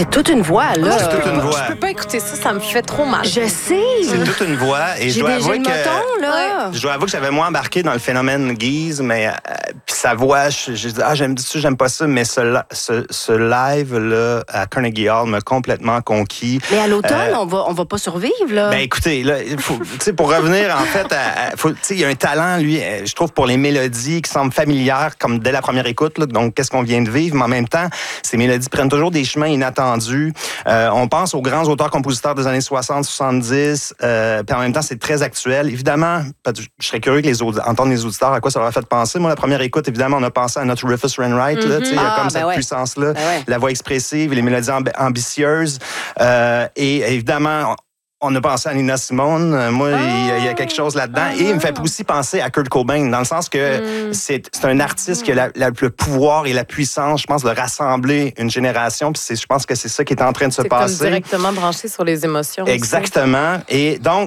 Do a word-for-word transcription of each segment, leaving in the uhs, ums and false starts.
c'est toute une voix, là. C'est toute une voix. Je peux pas écouter ça, ça me fait trop mal. Je sais. C'est toute une voix. Et je J'ai dois des avouer jeunes que... motons, là. Je dois avouer que j'avais moins embarqué dans le phénomène Guise, mais euh, puis sa voix, je, je dis, ah, j'aime ça, j'aime pas ça, mais ce, ce, ce live-là à Carnegie Hall m'a complètement conquis. Mais à l'automne, Euh, on va, on va pas survivre, là. Ben écoutez, là, il faut, tu sais, pour revenir en fait, à, à, faut, tu sais, il y a un talent, lui, euh, je trouve, pour les mélodies qui semblent familières, comme dès la première écoute. Là, donc, qu'est-ce qu'on vient de vivre, mais en même temps, ces mélodies prennent toujours des chemins inattendus. Euh, on pense aux grands auteurs-compositeurs des années soixante, soixante-dix, euh, puis en même temps, c'est très actuel. Évidemment, je serais curieux que les aud- entendre les auditeurs à quoi ça leur a fait penser. Moi, la première écoute, évidemment, on a pensé à notre Rufus Wainwright. Mm-hmm. Là, tu sais, il y a Ah, comme ben cette ouais. puissance-là, Ben ouais. la voix expressive, les mélodies amb- ambitieuses. Euh, et évidemment, on a pensé à Nina Simone. Euh, Moi, il y a- il y a quelque chose là-dedans. Et il me fait aussi penser à Kurt Cobain, dans le sens que Mm. c'est, c'est un artiste qui a la- la- le pouvoir et la puissance, je pense, de rassembler une génération. Puis c'est, je pense que c'est ça qui est en train de se C'est comme passer. directement branché sur les émotions. Exactement. Et donc,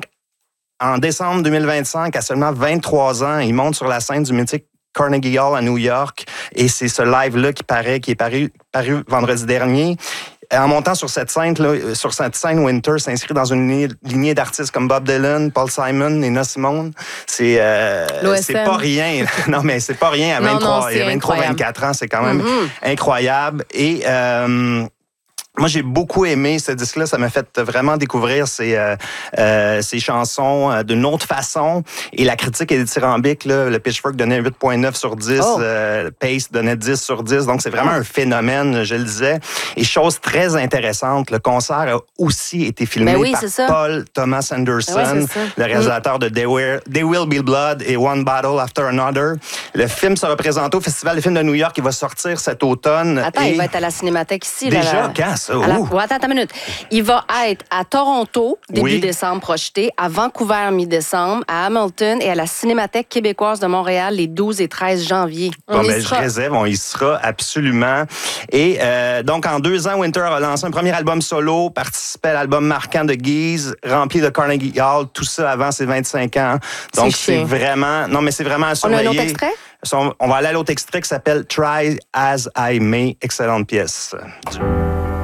en décembre deux mille vingt-cinq, à seulement vingt-trois ans, il monte sur la scène du mythique Carnegie Hall à New York. Et c'est ce live-là qui paraît, qui est paru, paru vendredi dernier. En montant sur cette scène, là, sur cette scène, Winter s'inscrit dans une lignée, lignée d'artistes comme Bob Dylan, Paul Simon, Nina Simone. C'est, euh, c'est pas rien. Non, mais c'est pas rien à Non, vingt-trois, non, c'est vingt-trois vingt-quatre ans. C'est quand même mm-hmm. incroyable. Et euh, moi, j'ai beaucoup aimé ce disque-là. Ça m'a fait vraiment découvrir ces, euh, euh, ces chansons euh, d'une autre façon. Et la critique est dithyrambique. Là. Le Pitchfork donnait huit virgule neuf sur dix. Oh. Euh, le Pace donnait dix sur dix. Donc, c'est vraiment un phénomène, je le disais. Et chose très intéressante, le concert a aussi été filmé Ben oui, par c'est ça. Paul Thomas Anderson, Ouais, c'est ça. le réalisateur mm. de There Will, There Will Be Blood et One Battle After Another. Le film sera présenté au Festival des films de New York. Il va sortir cet automne. Attends, et... il va être à la Cinémathèque ici. Déjà, là, quand ça? La... Ouais, attends, attends une minute. Il va être à Toronto, début oui. décembre projeté, à Vancouver, mi-décembre, à Hamilton et à la Cinémathèque québécoise de Montréal les douze et treize janvier. Bon, ben, je réserve, on y sera absolument. Et euh, donc, en deux ans, Winter a lancé un premier album solo, participé à l'album marquant de Guise, rempli de Carnegie Hall, tout ça avant ses vingt-cinq ans. Donc, c'est, c'est vraiment... Non, mais c'est vraiment à surveiller. On a un autre extrait? On va aller à l'autre extrait qui s'appelle « Try As I May », excellente pièce.